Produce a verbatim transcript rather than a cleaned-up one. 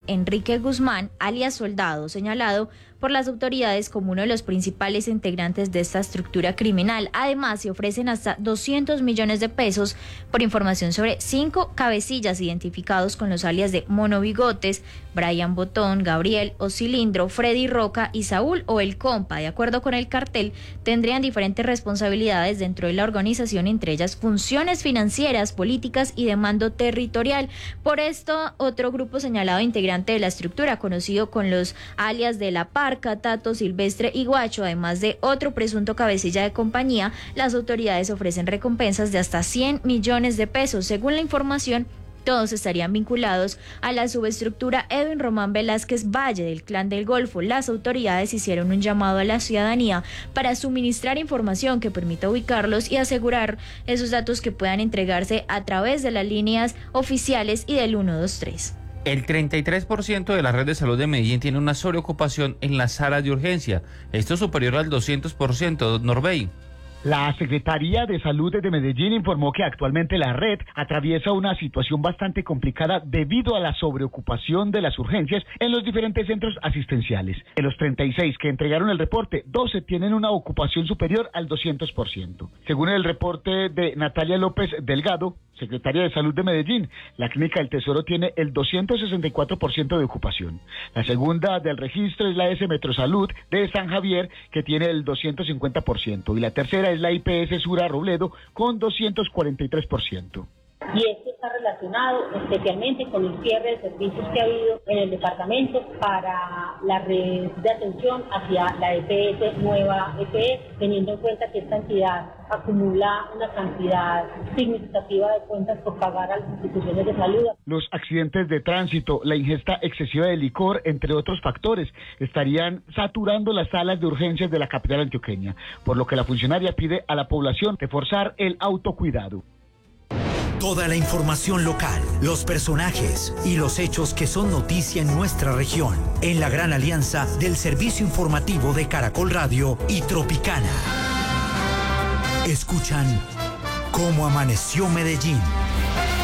Enrique Guzmán, alias Soldado, señalado por las autoridades como uno de los principales integrantes de esta estructura criminal. Además, se ofrecen hasta doscientos millones de pesos por información sobre cinco cabecillas identificados con los alias de Mono Bigotes, Brian Botón, Gabriel o Cilindro, Freddy Roca y Saúl o El Compa. De acuerdo con el cartel, tendrían diferentes responsabilidades dentro de la organización, entre ellas funciones financieras, políticas y de mando territorial. Por esto, otro grupo señalado integrante de la estructura, conocido con los alias de La Parca, Tato, Silvestre y Guacho, además de otro presunto cabecilla de compañía, las autoridades ofrecen recompensas de hasta cien millones de pesos. Según la información, todos estarían vinculados a la subestructura Edwin Román Velázquez Valle del Clan del Golfo. Las autoridades hicieron un llamado a la ciudadanía para suministrar información que permita ubicarlos y asegurar esos datos que puedan entregarse a través de las líneas oficiales y del uno dos tres. El treinta y tres por ciento de la red de salud de Medellín tiene una sobreocupación en las salas de urgencia. Esto es superior al doscientos por ciento, Norbey. La Secretaría de Salud de Medellín informó que actualmente la red atraviesa una situación bastante complicada debido a la sobreocupación de las urgencias en los diferentes centros asistenciales. En los treinta y seis que entregaron el reporte, doce tienen una ocupación superior al doscientos por ciento. Según el reporte de Natalia López Delgado, secretaria de Salud de Medellín, la Clínica del Tesoro tiene el doscientos sesenta y cuatro por ciento de ocupación. La segunda del registro es la S Metrosalud de San Javier, que tiene el doscientos cincuenta por ciento, y la tercera es la I P S Sura Robledo con doscientos cuarenta y tres por ciento. Y esto está relacionado especialmente con el cierre de servicios que ha habido en el departamento para la red de atención hacia la E P S, nueva E P S, teniendo en cuenta que esta entidad acumula una cantidad significativa de cuentas por pagar a las instituciones de salud. Los accidentes de tránsito, la ingesta excesiva de licor, entre otros factores, estarían saturando las salas de urgencias de la capital antioqueña, por lo que la funcionaria pide a la población reforzar el autocuidado. Toda la información local, los personajes y los hechos que son noticia en nuestra región, en la gran alianza del servicio informativo de Caracol Radio y Tropicana. Escuchan Cómo Amaneció Medellín.